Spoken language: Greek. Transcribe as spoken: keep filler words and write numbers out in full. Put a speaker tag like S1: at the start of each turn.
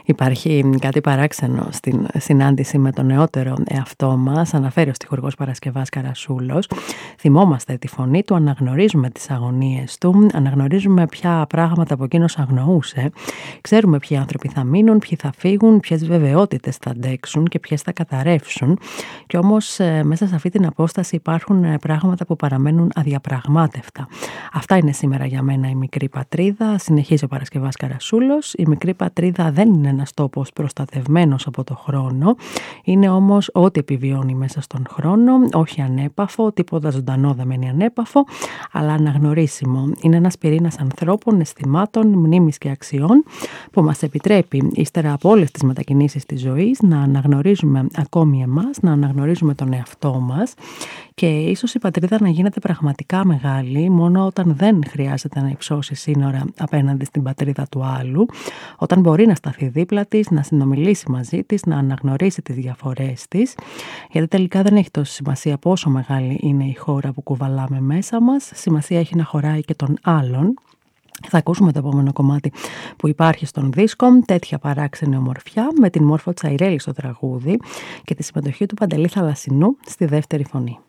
S1: Υπάρχει κάτι παράξενο στην συνάντηση με τον νεότερο εαυτό μας, αναφέρει ο στιχουργός Παρασκευάς Καρασούλος. Θυμόμαστε τη φωνή του, αναγνωρίζουμε τις αγωνίες του, αναγνωρίζουμε ποια πράγματα από εκείνος αγνοούσε. Ξέρουμε ποιοι άνθρωποι θα μείνουν, ποιοι θα φύγουν, ποιες βεβαιότητες θα αντέξουν και ποιες θα καταρρεύσουν. Και όμως μέσα σε αυτή την απόσταση υπάρχουν πράγματα που παραμένουν αδιαπραγμάτευτα. Αυτά είναι σήμερα για μένα η μικρή πατρίδα, συνεχίζει ο Παρασκευάς Καρασούλος. Η μικρή πατρίδα δεν είναι ένας τόπος προστατευμένος από το χρόνο, είναι όμως ό,τι επιβιώνει μέσα στον χρόνο, όχι ανέπαφο, τίποτα ζωντανό δεν μένει ανέπαφο, αλλά αναγνωρίσιμο. Είναι ένας πυρήνας ανθρώπων, αισθημάτων, μνήμης και αξιών που μας επιτρέπει, ύστερα από όλες τις μετακινήσεις της ζωής, να αναγνωρίζουμε ακόμη εμάς, να αναγνωρίζουμε τον εαυτό μας και ίσως η πατρίδα να γίνεται πραγματικά μεγάλη μόνο όταν δεν χρειάζεται να υψώσει σύνορα απέναντι στην πατρίδα του άλλου, όταν μπορεί να σταθεί δίπλα της, να συνομιλήσει μαζί της, να αναγνωρίσει τις διαφορές της, γιατί τελικά δεν έχει τόση σημασία πόσο μεγάλη είναι η χώρα που κουβαλάμε μέσα μας, σημασία έχει να χωράει και τον άλλον. Θα ακούσουμε το επόμενο κομμάτι που υπάρχει στον δίσκο, τέτοια παράξενη ομορφιά, με την Μόρφο Τσαϊρέλη στο τραγούδι και τη συμμετοχή του Παντελή Θαλασσινού στη δεύτερη φωνή.